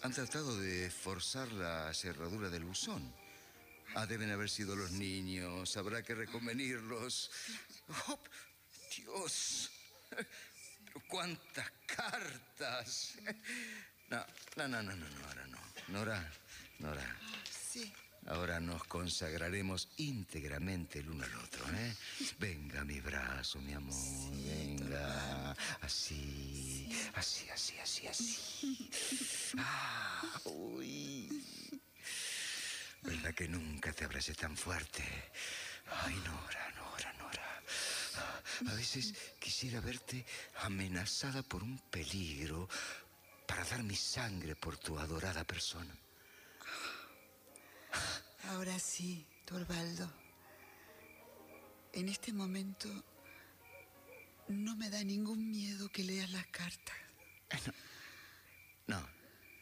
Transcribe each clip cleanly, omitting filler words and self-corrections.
Han tratado de forzar la cerradura del buzón. Deben haber sido los niños. Habrá que reconvenirlos. ¡Oh, Dios! ¡Cuántas cartas! No, ahora no. Nora. Sí. Ahora nos consagraremos íntegramente el uno al otro, ¿eh? Venga a mi brazo, mi amor, sí, venga. Así, sí. Así. Uy. ¿Verdad que nunca te abracé tan fuerte? Ay, Nora. A veces quisiera verte amenazada por un peligro para dar mi sangre por tu adorada persona. Ahora sí, Torvaldo. En este momento no me da ningún miedo que leas las cartas. No.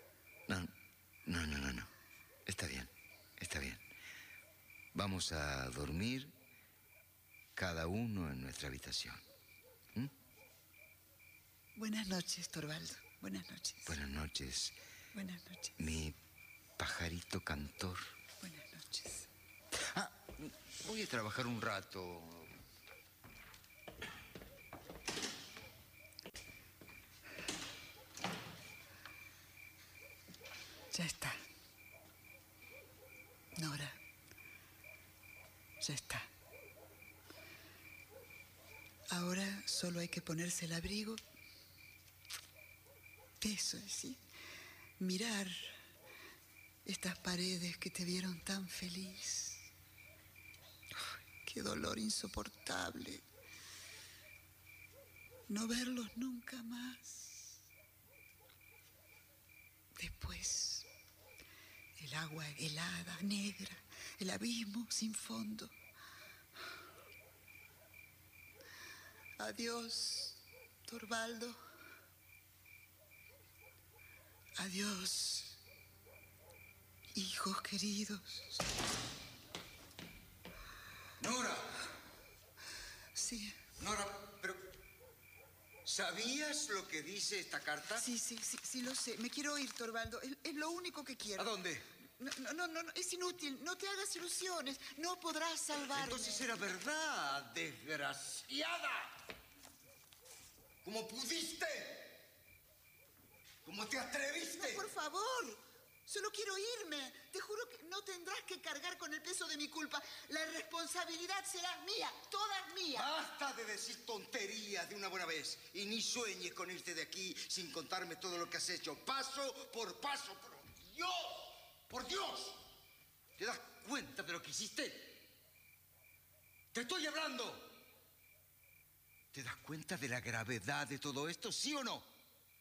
Está bien. Vamos a dormir cada uno en nuestra habitación. ¿Mm? Buenas noches, Torvaldo. Buenas noches. Buenas noches. Buenas noches. Mi pajarito cantor. Buenas noches. Voy a trabajar un rato. Ya está. Nora. Ya está. Ahora solo hay que ponerse el abrigo. Eso, sí. Mirar estas paredes que te vieron tan feliz. Qué dolor insoportable. No verlos nunca más. Después, el agua helada, negra, el abismo sin fondo. Adiós, Torvaldo. Adiós, hijos queridos. ¡Nora! Sí. Nora, pero... ¿sabías lo que dice esta carta? Sí, lo sé. Me quiero ir, Torvaldo. Es lo único que quiero. ¿A dónde? No, es inútil. No te hagas ilusiones. No podrás salvarme. Entonces era verdad, desgraciada. ¿Cómo pudiste? ¿Cómo te atreviste? No, por favor. Solo quiero irme. Te juro que no tendrás que cargar con el peso de mi culpa. La responsabilidad será mía, toda mía. Basta de decir tonterías de una buena vez. Y ni sueñes con irte de aquí sin contarme todo lo que has hecho. Paso por paso. ¡Por Dios! ¡Por Dios! ¿Te das cuenta de lo que hiciste? ¡Te estoy hablando! ¿Te das cuenta de la gravedad de todo esto, sí o no?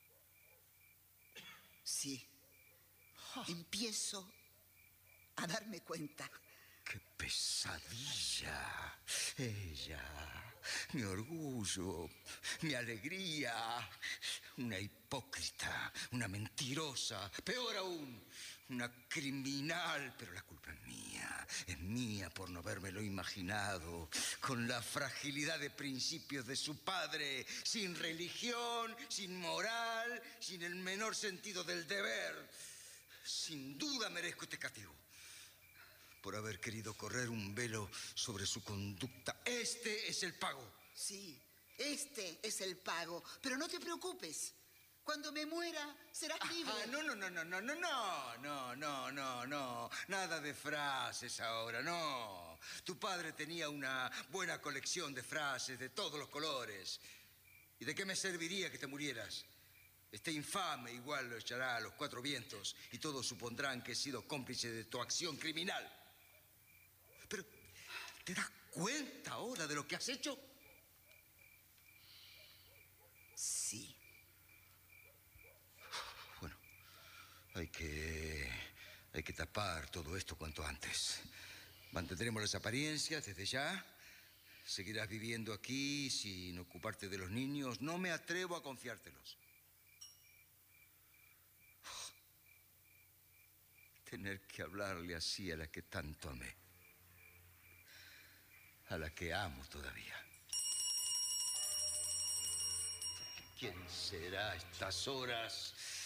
Sí. Empiezo a darme cuenta. ¡Qué pesadilla! Ella, mi orgullo, mi alegría. Una hipócrita, una mentirosa, peor aún, una criminal. Pero la culpa es mía por no habérmelo imaginado. Con la fragilidad de principios de su padre, sin religión, sin moral, sin el menor sentido del deber. Sin duda merezco este castigo por haber querido correr un velo sobre su conducta. Este es el pago. Sí, este es el pago. Pero no te preocupes. Cuando me muera, serás libre. No. Nada de frases ahora, no. Tu padre tenía una buena colección de frases de todos los colores. ¿Y de qué me serviría que te murieras? Este infame igual lo echará a los cuatro vientos y todos supondrán que he sido cómplice de tu acción criminal. Pero, ¿te das cuenta ahora de lo que has hecho? Sí. Bueno, hay que tapar todo esto cuanto antes. Mantendremos las apariencias desde ya. Seguirás viviendo aquí sin ocuparte de los niños. No me atrevo a confiártelos. Tener que hablarle así a la que tanto amé. A la que amo todavía. ¿Quién será a estas horas?